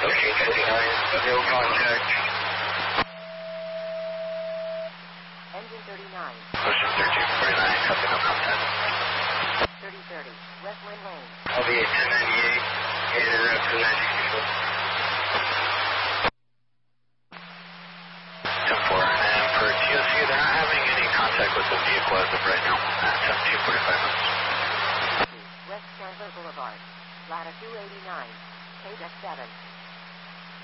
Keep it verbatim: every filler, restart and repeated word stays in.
Okay, thirty-nine, no contact. Engine thirty-nine. Ocean thirteen forty-nine, copy, no contact. thirty thirty, West Wind Lane. L V eight ten ninety-eight, gated route to ninety people. ten four, and for T O C, they're not having any contact with the vehicle as of right now at seventeen forty-five minutes. West Chandler Boulevard, latitude eighty-nine, K D E C seven.